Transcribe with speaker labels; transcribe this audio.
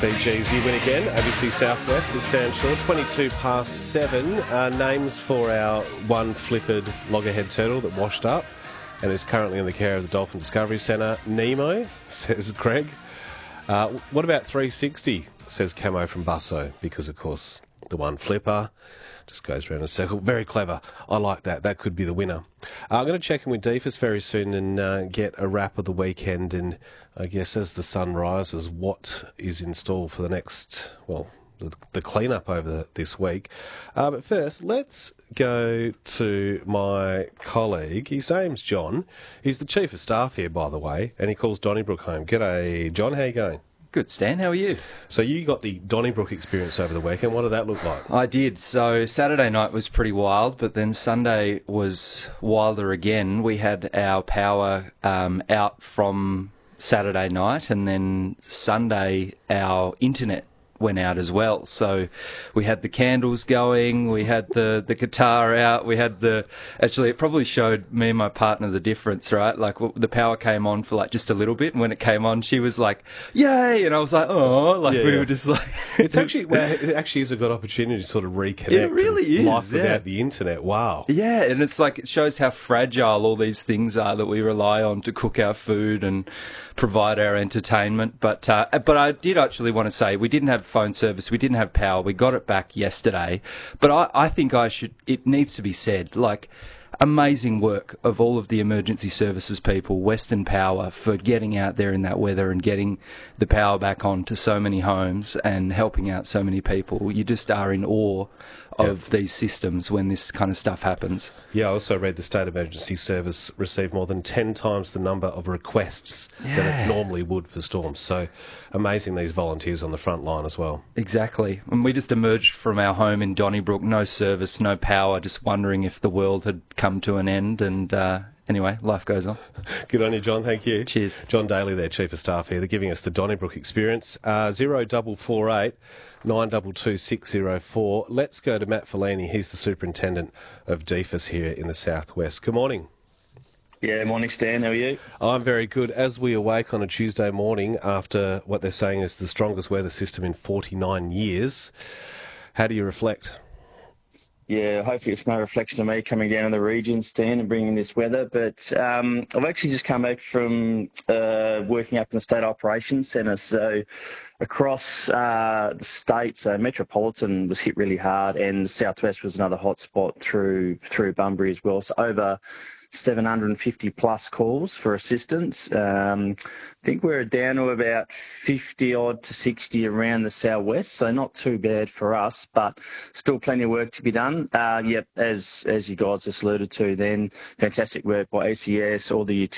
Speaker 1: BGs, you win again. ABC Southwest with Stan Shaw, 22 past 7. Names for our one flippered loggerhead turtle that washed up and is currently in the care of the Dolphin Discovery Centre. Nemo, says Greg. What about 360, says Camo from Busso, because, of course, the one flipper just goes around in a circle. Very clever. I like that. That could be the winner. I'm going to check in with Deefus very soon and get a wrap of the weekend. And I guess as the sun rises, what is in store for the next, well, the clean-up over this week. But first, let's go to my colleague. His name's John. He's the Chief of Staff here, by the way, and he calls Donnybrook home. G'day, John. How you going?
Speaker 2: Good, Stan. How are you?
Speaker 1: So you got the Donnybrook experience over the weekend. What did that look like?
Speaker 2: I did. So Saturday night was pretty wild, but then Sunday was wilder again. We had our power out from Saturday night, and then Sunday our internet went out as well. So we had the candles going, we had the guitar out, we had actually it probably showed me and my partner the difference, right? Like the power came on for like just a little bit, and when it came on she was like, yay, and I was like, oh, like we were just like
Speaker 1: it actually is a good opportunity to sort of reconnect.
Speaker 2: It really is.
Speaker 1: Life without the internet. Wow.
Speaker 2: Yeah, and it's like it shows how fragile all these things are that we rely on to cook our food and provide our entertainment. But I did actually want to say we didn't have phone service, we didn't have power, we got it back yesterday. But I think it needs to be said, like, amazing work of all of the emergency services people, Western Power, for getting out there in that weather and getting the power back on to so many homes and helping out so many people. You just are in awe of these systems when this kind of stuff happens. Yeah, I
Speaker 1: also read the State Emergency Service received more than 10 times the number of requests than it normally would for storms. So amazing, these volunteers on the front line as well.
Speaker 2: Exactly. And we just emerged from our home in Donnybrook, no service, no power, just wondering if the world had come to an end. And anyway, life goes on.
Speaker 1: Good on you, John. Thank you.
Speaker 2: Cheers.
Speaker 1: John Daly, their Chief of Staff here. They're giving us the Donnybrook experience. 0448 922 604. Let's go to Matt Fellini. He's the Superintendent of Deefus here in the Southwest. Good morning.
Speaker 3: Yeah, morning, Stan. How are you?
Speaker 1: I'm very good. As we awake on a Tuesday morning after what they're saying is the strongest weather system in 49 years, how do you reflect?
Speaker 3: Yeah, hopefully it's no reflection of me coming down in the region, Stan, and bringing this weather. But I've actually just come back from working up in the State Operations Centre. So across the state, so Metropolitan was hit really hard, and the Southwest was another hot spot through Bunbury as well. So over 750 plus calls for assistance. I think we're down to about 50 odd to 60 around the southwest, so not too bad for us, but still plenty of work to be done. As you guys just alluded to then, fantastic work by ACS, all the